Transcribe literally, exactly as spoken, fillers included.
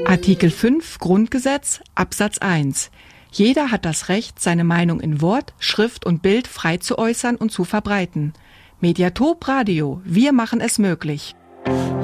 Artikel fünf Grundgesetz Absatz eins. Jeder hat das Recht, seine Meinung in Wort, Schrift und Bild frei zu äußern und zu verbreiten. Mediatop Radio, wir machen es möglich.